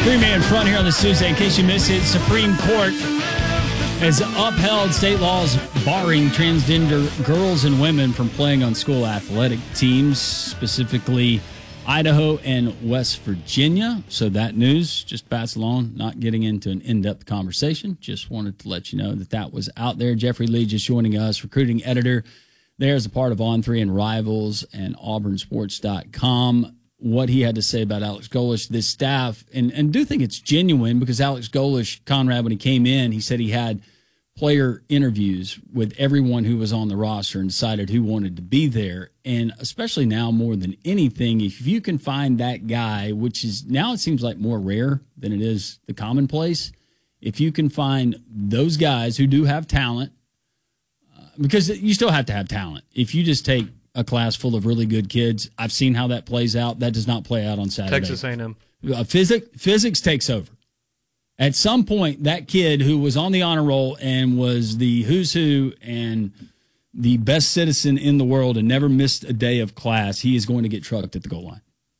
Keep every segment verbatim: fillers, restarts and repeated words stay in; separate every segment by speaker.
Speaker 1: Three-man front here on this Tuesday. In case you missed it, Supreme Court has upheld state laws barring transgender girls and women from playing on school athletic teams, specifically Idaho and West Virginia. So that news, just pass along, not getting into an in-depth conversation. Just wanted to let you know that that was out there. Jeffrey Lee just joining us, recruiting editor there as a part of On three and Rivals and Auburn Sports dot com. What he had to say about Alex Golesh, this staff, and, and do think it's genuine because Alex Golesh, Conrad, when he came in, he said he had player interviews with everyone who was on the roster and decided who wanted to be there. And especially now more than anything, if you can find that guy, which is now it seems like more rare than it is the commonplace, if you can find those guys who do have talent, uh, because you still have to have talent. If you just take a class full of really good kids, I've seen how that plays out. That does not play out on Saturday.
Speaker 2: Texas A and M.
Speaker 1: Uh, physics, physics takes over. At some point, that kid who was on the honor roll and was the who's who and the best citizen in the world and never missed a day of class, he is going to get trucked at the goal line.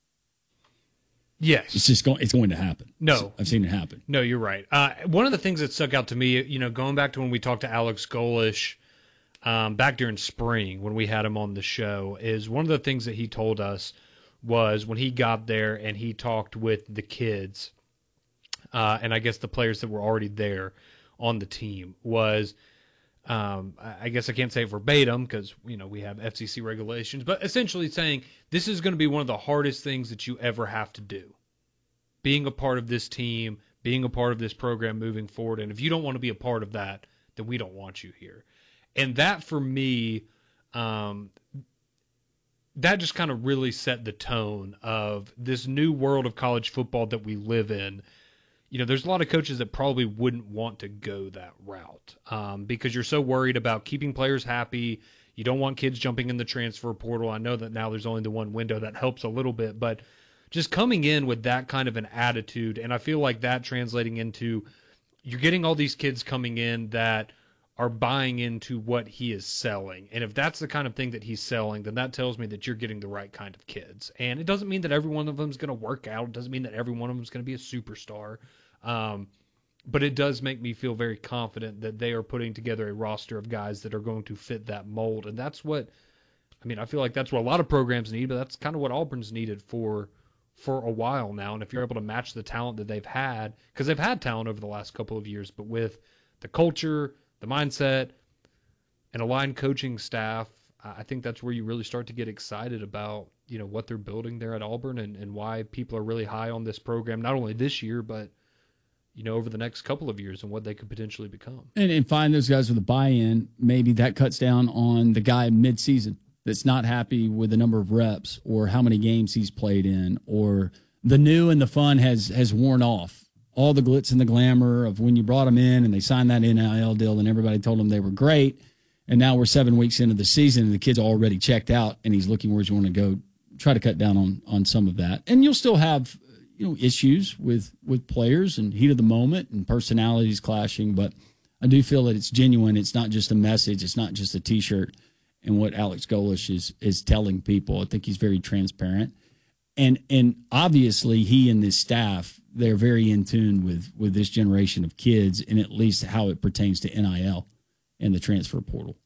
Speaker 2: Yes.
Speaker 1: It's just going, it's going to happen.
Speaker 2: No.
Speaker 1: I've seen it happen.
Speaker 2: No, you're right. Uh, one of the things that stuck out to me, you know, going back to when we talked to Alex Golesh um, back during spring when we had him on the show, is one of the things that he told us was when he got there and he talked with the kids, Uh, and I guess the players that were already there on the team was, um, I guess I can't say it verbatim because, you know, we have F C C regulations, but essentially saying this is going to be one of the hardest things that you ever have to do. Being a part of this team, being a part of this program moving forward. And if you don't want to be a part of that, then we don't want you here. And that for me, um, that just kind of really set the tone of this new world of college football that we live in. You know, there's a lot of coaches that probably wouldn't want to go that route um, because you're so worried about keeping players happy. You don't want kids jumping in the transfer portal. I know that now there's only the one window. That helps a little bit. But just coming in with that kind of an attitude, and I feel like that translating into you're getting all these kids coming in that are buying into what he is selling. And if that's the kind of thing that he's selling, then that tells me that you're getting the right kind of kids. And it doesn't mean that every one of them is going to work out. It doesn't mean that every one of them is going to be a superstar. Um, but it does make me feel very confident that they are putting together a roster of guys that are going to fit that mold. And that's what, I mean, I feel like that's what a lot of programs need, but that's kind of what Auburn's needed for, for a while now. And if you're able to match the talent that they've had, because they've had talent over the last couple of years, but with the culture, the mindset, and aligned coaching staff, I think that's where you really start to get excited about, you know, what they're building there at Auburn and, and why people are really high on this program, not only this year, but, you know, over the next couple of years and what they could potentially become.
Speaker 1: And, and find those guys with a buy-in. Maybe that cuts down on the guy mid-season that's not happy with the number of reps or how many games he's played in, or the new and the fun has has worn off. All the glitz and the glamour of when you brought them in and they signed that N I L deal and everybody told them they were great. And now we're seven weeks into the season and the kid's already checked out and he's looking where he's want to go. Try to cut down on, on some of that. And you'll still have, you know, issues with, with players and heat of the moment and personalities clashing. But I do feel that it's genuine. It's not just a message. It's not just a T-shirt. And what Alex Golesh is, is telling people, I think he's very transparent. And and obviously he and this staff, they're very in tune with, with this generation of kids and at least how it pertains to N I L and the transfer portal.